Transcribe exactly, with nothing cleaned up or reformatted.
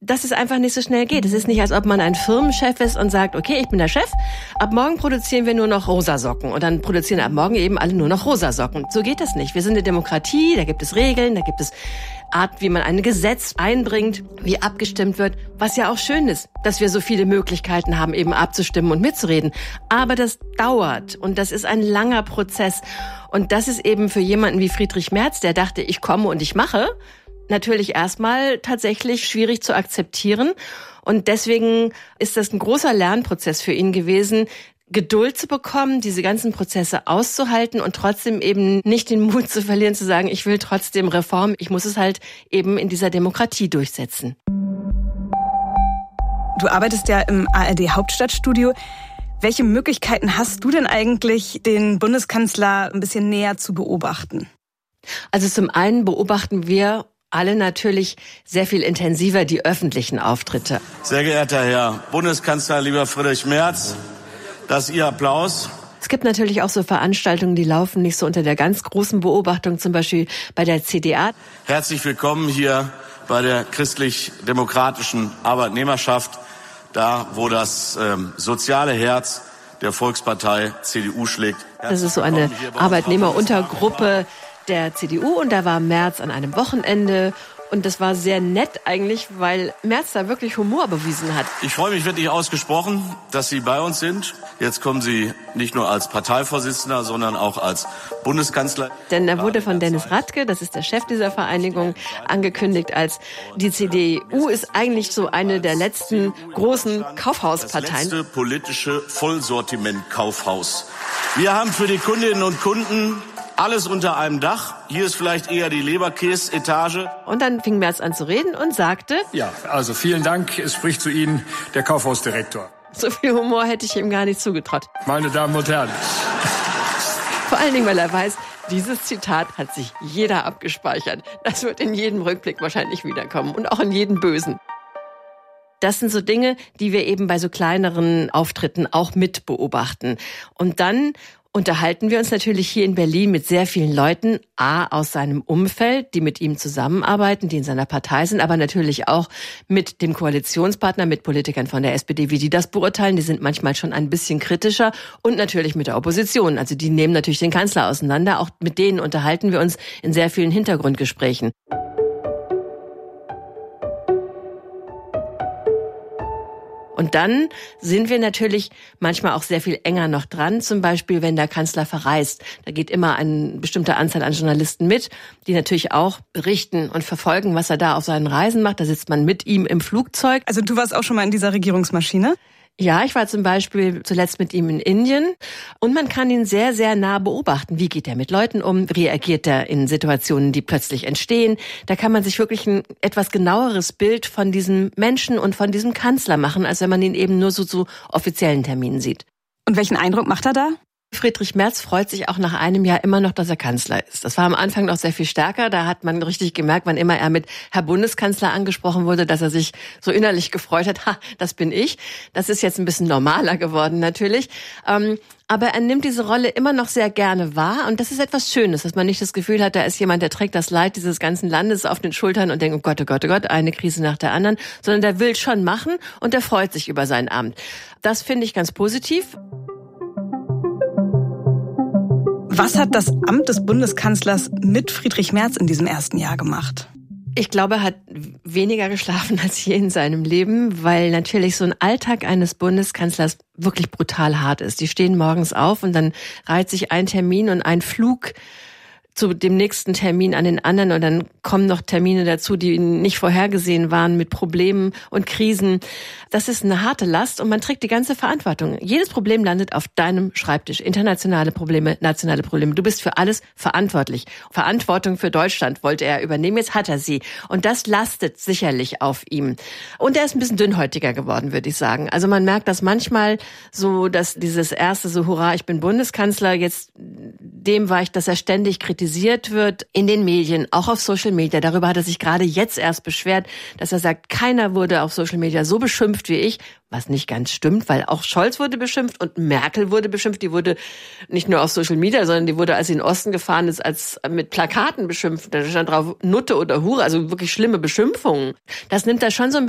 dass es einfach nicht so schnell geht. Es ist nicht, als ob man ein Firmenchef ist und sagt, okay, ich bin der Chef, ab morgen produzieren wir nur noch rosa Socken und dann produzieren ab morgen eben alle nur noch rosa Socken. So geht das nicht. Wir sind eine Demokratie, da gibt es Regeln, da gibt es Art, wie man ein Gesetz einbringt, wie abgestimmt wird, was ja auch schön ist, dass wir so viele Möglichkeiten haben, eben abzustimmen und mitzureden. Aber das dauert und das ist ein langer Prozess. Und das ist eben für jemanden wie Friedrich Merz, der dachte, ich komme und ich mache, natürlich erstmal tatsächlich schwierig zu akzeptieren. Und deswegen ist das ein großer Lernprozess für ihn gewesen, Geduld zu bekommen, diese ganzen Prozesse auszuhalten und trotzdem eben nicht den Mut zu verlieren, zu sagen, ich will trotzdem Reform, ich muss es halt eben in dieser Demokratie durchsetzen. Du arbeitest ja im A R D-Hauptstadtstudio. Welche Möglichkeiten hast du denn eigentlich, den Bundeskanzler ein bisschen näher zu beobachten? Also zum einen beobachten wir alle natürlich sehr viel intensiver die öffentlichen Auftritte. Sehr geehrter Herr Bundeskanzler, lieber Friedrich Merz, das ist Ihr Applaus. Es gibt natürlich auch so Veranstaltungen, die laufen nicht so unter der ganz großen Beobachtung, zum Beispiel bei der C D A. Herzlich willkommen hier bei der christlich-demokratischen Arbeitnehmerschaft, da wo das ähm, soziale Herz der Volkspartei C D U schlägt. Das ist so eine Arbeitnehmeruntergruppe der C D U und da war Merz an einem Wochenende und das war sehr nett eigentlich, weil Merz da wirklich Humor bewiesen hat. Ich freue mich wirklich ausgesprochen, dass Sie bei uns sind. Jetzt kommen Sie nicht nur als Parteivorsitzender, sondern auch als Bundeskanzler. Denn er wurde von Dennis Radke, das ist der Chef dieser Vereinigung, angekündigt als die C D U ist eigentlich so eine der letzten großen Kaufhausparteien. Das letzte politische Vollsortiment-Kaufhaus. Wir haben für die Kundinnen und Kunden alles unter einem Dach. Hier ist vielleicht eher die Leberkäse-Etage. Und dann fing Merz an zu reden und sagte... Ja, also vielen Dank. Es spricht zu Ihnen der Kaufhausdirektor. So viel Humor hätte ich ihm gar nicht zugetraut. Meine Damen und Herren. Vor allen Dingen, weil er weiß, dieses Zitat hat sich jeder abgespeichert. Das wird in jedem Rückblick wahrscheinlich wiederkommen und auch in jedem Bösen. Das sind so Dinge, die wir eben bei so kleineren Auftritten auch mit beobachten. Und dann unterhalten wir uns natürlich hier in Berlin mit sehr vielen Leuten, a, aus seinem Umfeld, die mit ihm zusammenarbeiten, die in seiner Partei sind, aber natürlich auch mit dem Koalitionspartner, mit Politikern von der S P D, wie die das beurteilen. Die sind manchmal schon ein bisschen kritischer und natürlich mit der Opposition. Also die nehmen natürlich den Kanzler auseinander. Auch mit denen unterhalten wir uns in sehr vielen Hintergrundgesprächen. Und dann sind wir natürlich manchmal auch sehr viel enger noch dran, zum Beispiel, wenn der Kanzler verreist. Da geht immer eine bestimmte Anzahl an Journalisten mit, die natürlich auch berichten und verfolgen, was er da auf seinen Reisen macht. Da sitzt man mit ihm im Flugzeug. Also du warst auch schon mal in dieser Regierungsmaschine? Ja, ich war zum Beispiel zuletzt mit ihm in Indien und man kann ihn sehr, sehr nah beobachten. Wie geht er mit Leuten um? Wie reagiert er in Situationen, die plötzlich entstehen? Da kann man sich wirklich ein etwas genaueres Bild von diesem Menschen und von diesem Kanzler machen, als wenn man ihn eben nur so zu offiziellen Terminen sieht. Und welchen Eindruck macht er da? Friedrich Merz freut sich auch nach einem Jahr immer noch, dass er Kanzler ist. Das war am Anfang noch sehr viel stärker. Da hat man richtig gemerkt, wann immer er mit Herr Bundeskanzler angesprochen wurde, dass er sich so innerlich gefreut hat, ha, das bin ich. Das ist jetzt ein bisschen normaler geworden natürlich. Ähm, aber er nimmt diese Rolle immer noch sehr gerne wahr und das ist etwas Schönes, dass man nicht das Gefühl hat, da ist jemand, der trägt das Leid dieses ganzen Landes auf den Schultern und denkt, oh Gott, oh Gott, oh Gott, eine Krise nach der anderen, sondern der will schon machen und der freut sich über sein Amt. Das finde ich ganz positiv. Was hat das Amt des Bundeskanzlers mit Friedrich Merz in diesem ersten Jahr gemacht? Ich glaube, er hat weniger geschlafen als je in seinem Leben, weil natürlich so ein Alltag eines Bundeskanzlers wirklich brutal hart ist. Die stehen morgens auf und dann reiht sich ein Termin und ein Flug zu dem nächsten Termin an den anderen und dann kommen noch Termine dazu, die nicht vorhergesehen waren mit Problemen und Krisen. Das ist eine harte Last und man trägt die ganze Verantwortung. Jedes Problem landet auf deinem Schreibtisch. Internationale Probleme, nationale Probleme. Du bist für alles verantwortlich. Verantwortung für Deutschland wollte er übernehmen, jetzt hat er sie. Und das lastet sicherlich auf ihm. Und er ist ein bisschen dünnhäutiger geworden, würde ich sagen. Also man merkt das manchmal so, dass dieses erste so, hurra, ich bin Bundeskanzler, jetzt dem weicht, dass er ständig kritisiert wird in den Medien, auch auf Social Media. Darüber hat er sich gerade jetzt erst beschwert, dass er sagt, keiner wurde auf Social Media so beschimpft wie ich, was nicht ganz stimmt, weil auch Scholz wurde beschimpft und Merkel wurde beschimpft. Die wurde nicht nur auf Social Media, sondern die wurde, als sie in den Osten gefahren ist, als mit Plakaten beschimpft. Da stand drauf Nutte oder Hure, also wirklich schlimme Beschimpfungen. Das nimmt er schon so ein